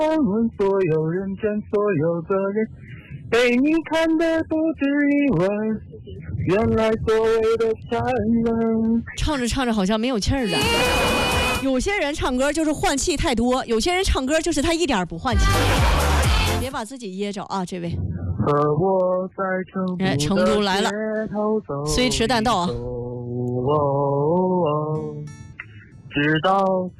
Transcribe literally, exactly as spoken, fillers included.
问所有人间所有的人，被你看的不止一问，原来所谓的善良。 唱着唱着好像没有气儿了。有些人唱歌就是换气太多，有些人唱歌就是他一点不换气。别把自己噎着啊，这位。 和我在成都哎，成都来了，虽迟但到啊。 哦哦哦，直到